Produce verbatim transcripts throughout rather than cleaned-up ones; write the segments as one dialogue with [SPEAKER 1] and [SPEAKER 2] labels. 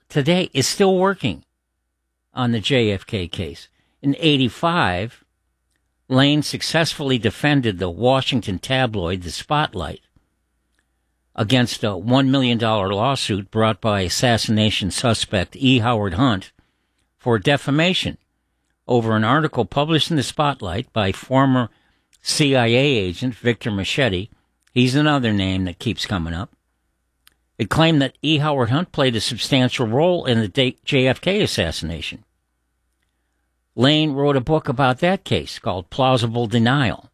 [SPEAKER 1] today is still working on the J F K case. In eighty-five, Lane successfully defended the Washington tabloid, The Spotlight, against a one million dollars lawsuit brought by assassination suspect E. Howard Hunt for defamation over an article published in The Spotlight by former C I A agent Victor Machete. He's another name that keeps coming up. It claimed that E. Howard Hunt played a substantial role in the J F K assassination. Lane wrote a book about that case called Plausible Denial,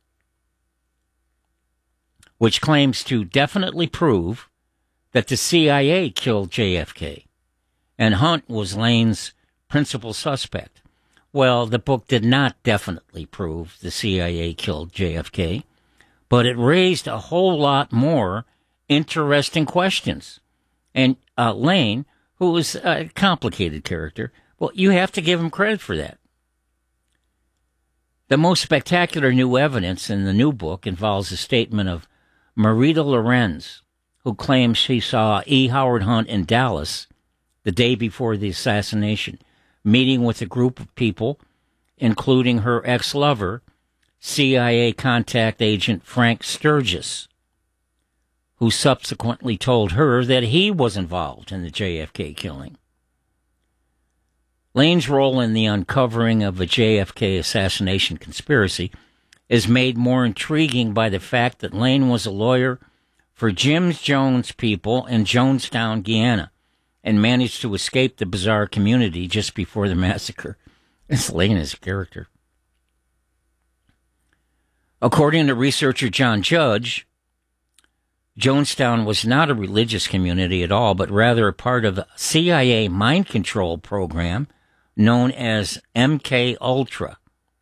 [SPEAKER 1] which claims to definitely prove that the C I A killed J F K, and Hunt was Lane's principal suspect. Well, the book did not definitely prove the C I A killed J F K, but it raised a whole lot more interesting questions. And uh, Lane, who was a complicated character, well, you have to give him credit for that. The most spectacular new evidence in the new book involves a statement of Marita Lorenz, who claims she saw E. Howard Hunt in Dallas the day before the assassination, meeting with a group of people, including her ex-lover, C I A contact agent Frank Sturgis, who subsequently told her that he was involved in the J F K killing. Lane's role in the uncovering of a J F K assassination conspiracy is made more intriguing by the fact that Lane was a lawyer for Jim Jones people in Jonestown, Guyana, and managed to escape the bizarre community just before the massacre. This Lane is a character. According to researcher John Judge, Jonestown was not a religious community at all, but rather a part of a C I A mind control program known as M K Ultra.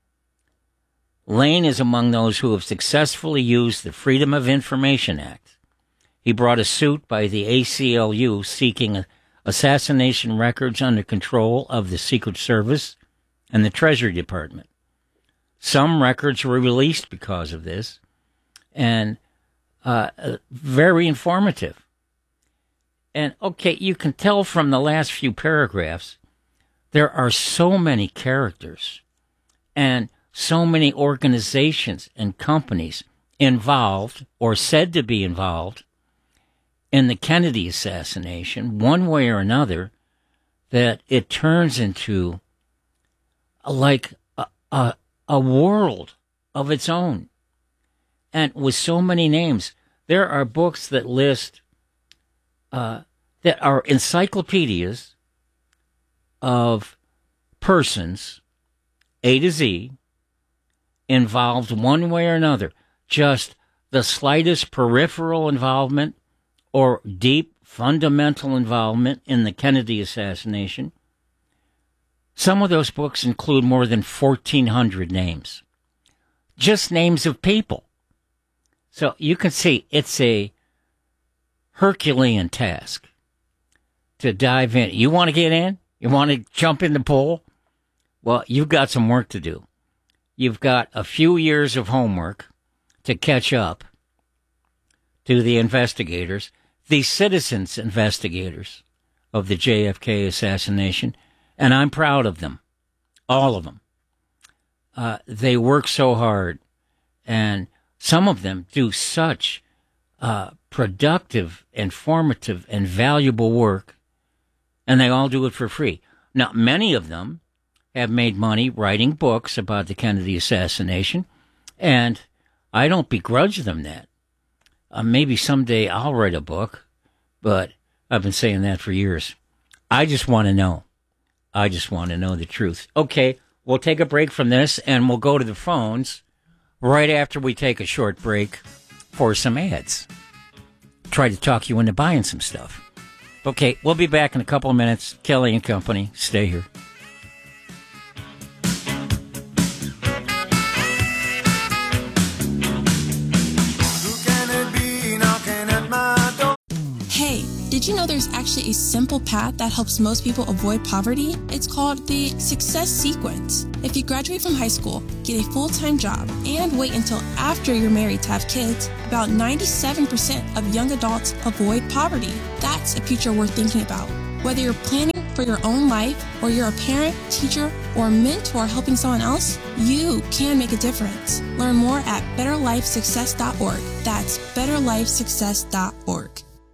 [SPEAKER 1] Lane is among those who have successfully used the Freedom of Information Act. He brought a suit by the A C L U seeking assassination records under control of the Secret Service and the Treasury Department. Some records were released because of this, and uh, very informative. And, okay, you can tell from the last few paragraphs, there are so many characters and so many organizations and companies involved or said to be involved in the Kennedy assassination, one way or another, that it turns into like a, a, a world of its own. And with so many names, there are books that list, uh, that are encyclopedias of persons, A to Z, involved one way or another. Just the slightest peripheral involvement or deep fundamental involvement in the Kennedy assassination. Some of those books include more than fourteen hundred names. Just names of people. So you can see it's a Herculean task to dive in. You want to get in? You want to jump in the pool? Well, you've got some work to do. You've got a few years of homework to catch up to the investigators, the citizens investigators of the J F K assassination, and I'm proud of them, all of them. Uh, they work so hard, and some of them do such uh, productive, informative, and valuable work, and they all do it for free. Now, many of them have made money writing books about the Kennedy assassination, and I don't begrudge them that. Uh, maybe someday I'll write a book, but I've been saying that for years. I just want to know. I just want to know the truth. Okay, we'll take a break from this, and we'll go to the phones right after we take a short break for some ads. Try to talk you into buying some stuff. Okay, we'll be back in a couple of minutes. Kelly and Company, stay here.
[SPEAKER 2] Hey, did you know there's actually a simple path that helps most people avoid poverty? It's called the Success Sequence. If you graduate from high school, get a full-time job, and wait until after you're married to have kids, about ninety-seven percent of young adults avoid poverty. That's a future worth thinking about. Whether you're planning for your own life, or you're a parent, teacher, or mentor helping someone else, you can make a difference. Learn more at better life success dot org. That's better life success dot org.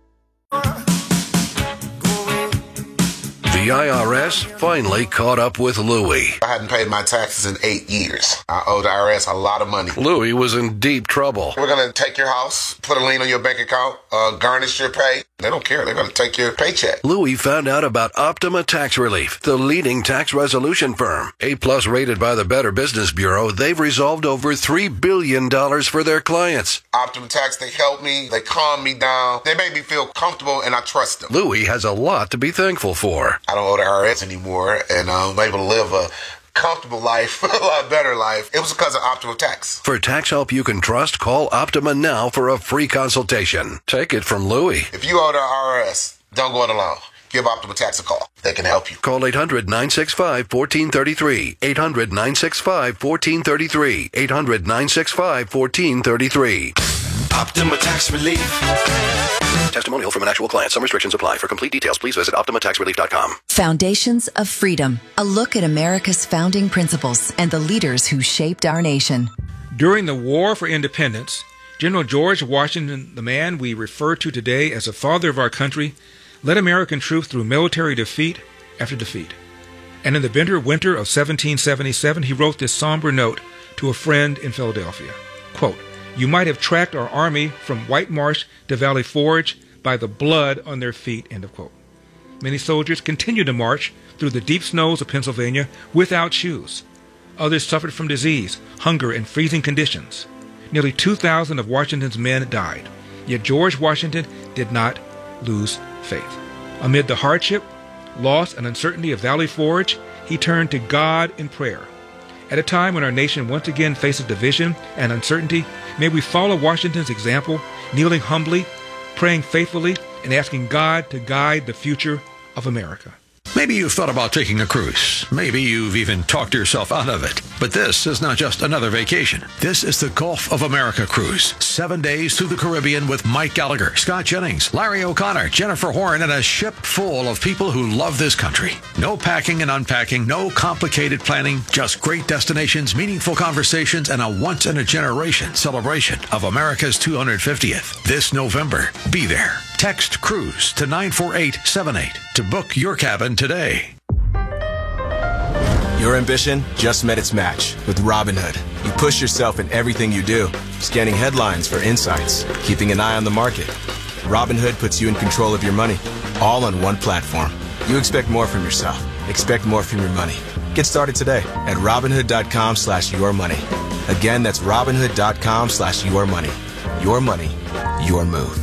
[SPEAKER 3] The I R S finally caught up with Louie.
[SPEAKER 4] I hadn't paid my taxes in eight years. I owe the I R S a lot of money.
[SPEAKER 3] Louie was in deep trouble.
[SPEAKER 4] We're going to take your house, put a lien on your bank account, uh, garnish your pay. They don't care. They're going to take your paycheck.
[SPEAKER 3] Louie found out about Optima Tax Relief, the leading tax resolution firm. A-plus rated by the Better Business Bureau, they've resolved over three billion dollars for their clients.
[SPEAKER 4] Optima Tax, they help me. They calm me down. They make me feel comfortable, and I trust them.
[SPEAKER 3] Louie has a lot to be thankful for.
[SPEAKER 4] I don't owe the I R S anymore, and I'm able to live a comfortable life, a lot better life. It was because of Optima Tax.
[SPEAKER 3] For tax help you can trust, call Optima now for a free consultation. Take it from Louie.
[SPEAKER 4] If you owe the I R S, don't go it alone. Give Optima Tax a call. They can help you.
[SPEAKER 3] Call eight hundred, nine six five, one four three three. eight hundred, nine six five, one four three three. eight hundred, nine six five, one four three three.
[SPEAKER 5] Optima Tax Relief.
[SPEAKER 3] Testimonial from an actual client. Some restrictions apply. For complete details, please visit optima tax relief dot com.
[SPEAKER 6] Foundations of Freedom. A look at America's founding principles and the leaders who shaped our nation.
[SPEAKER 7] During the War for Independence, General George Washington, the man we refer to today as the father of our country, led American troops through military defeat after defeat. And in the bitter winter of seventeen seventy-seven, he wrote this somber note to a friend in Philadelphia. Quote, "You might have tracked our army from White Marsh to Valley Forge by the blood on their feet," end of quote. Many soldiers continued to march through the deep snows of Pennsylvania without shoes. Others suffered from disease, hunger, and freezing conditions. Nearly two thousand of Washington's men died. Yet George Washington did not lose faith. Amid the hardship, loss, and uncertainty of Valley Forge, he turned to God in prayer. At a time when our nation once again faces division and uncertainty, may we follow Washington's example, kneeling humbly, praying faithfully, and asking God to guide the future of America.
[SPEAKER 8] Maybe you've thought about taking a cruise. Maybe you've even talked yourself out of it. But this is not just another vacation. This is the Gulf of America cruise. Seven days through the Caribbean with Mike Gallagher, Scott Jennings, Larry O'Connor, Jennifer Horn, and a ship full of people who love this country. No packing and unpacking, no complicated planning, just great destinations, meaningful conversations, and a once-in-a-generation celebration of America's two hundred fiftieth. This November, be there. Text CRUISE to nine four eight seven eight to book your cabin today.
[SPEAKER 5] Your ambition just met its match with Robinhood. You push yourself in everything you do, scanning headlines for insights, keeping an eye on the market. Robinhood puts you in control of your money, all on one platform. You expect more from yourself. Expect more from your money. Get started today at Robinhood.com slash your money. Again, that's Robinhood.com slash your money. Your money, your move.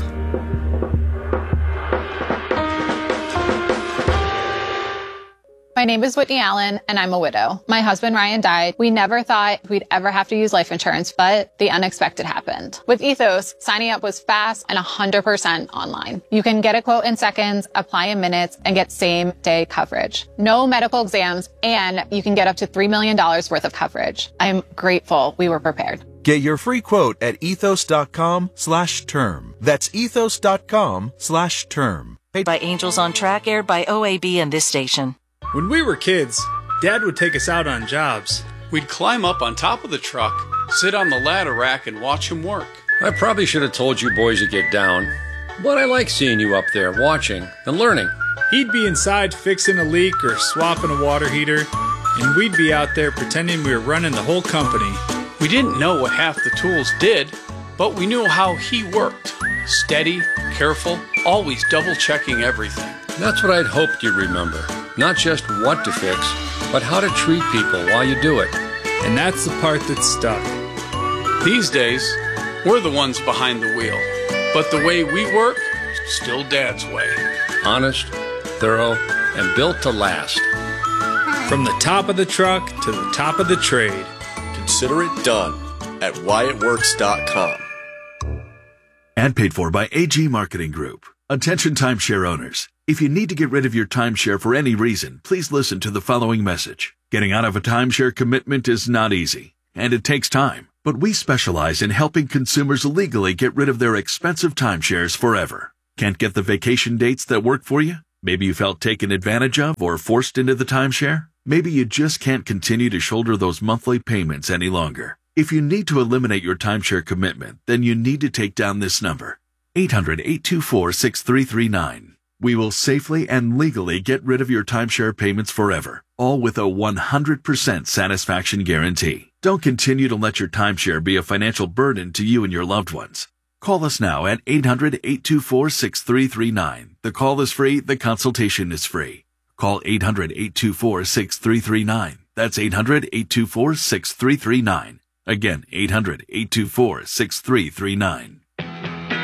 [SPEAKER 9] My name is Whitney Allen, and I'm a widow. My husband, Ryan, died. We never thought we'd ever have to use life insurance, but the unexpected happened. With Ethos, signing up was fast and one hundred percent online. You can get a quote in seconds, apply in minutes, and get same-day coverage. No medical exams, and you can get up to three million dollars worth of coverage. I'm grateful we were prepared.
[SPEAKER 10] Get your free quote at ethos.com slash term. That's ethos.com slash term.
[SPEAKER 11] Paid by Angels on Track, aired by O A B and this station.
[SPEAKER 12] When we were kids, Dad would take us out on jobs.
[SPEAKER 13] We'd climb up on top of the truck, sit on the ladder rack, and watch him work.
[SPEAKER 14] I probably should have told you boys to get down, but I like seeing you up there watching and learning.
[SPEAKER 12] He'd be inside fixing a leak or swapping a water heater, and we'd be out there pretending we were running the whole company.
[SPEAKER 13] We didn't know what half the tools did, but we knew how he worked. Steady, careful, always double-checking everything.
[SPEAKER 14] That's what I'd hoped you'd remember. Not just what to fix, but how to treat people while you do it.
[SPEAKER 12] And that's the part that stuck.
[SPEAKER 13] These days, we're the ones behind the wheel. But the way we work, still Dad's way.
[SPEAKER 14] Honest, thorough, and built to last.
[SPEAKER 12] From the top of the truck to the top of the trade.
[SPEAKER 15] Consider it done at Wyatt Works dot com.
[SPEAKER 16] And paid for by A G Marketing Group. Attention timeshare owners. If you need to get rid of your timeshare for any reason, please listen to the following message. Getting out of a timeshare commitment is not easy, and it takes time. But we specialize in helping consumers legally get rid of their expensive timeshares forever. Can't get the vacation dates that work for you? Maybe you felt taken advantage of or forced into the timeshare? Maybe you just can't continue to shoulder those monthly payments any longer. If you need to eliminate your timeshare commitment, then you need to take down this number, eight hundred, eight two four, six three three nine. We will safely and legally get rid of your timeshare payments forever, all with a one hundred percent satisfaction guarantee. Don't continue to let your timeshare be a financial burden to you and your loved ones. Call us now at eight hundred, eight two four, six three three nine. The call is free. The consultation is free. Call eight hundred, eight two four, six three three nine. That's eight hundred, eight two four, six three three nine. Again, eight hundred, eight two four, six three three nine.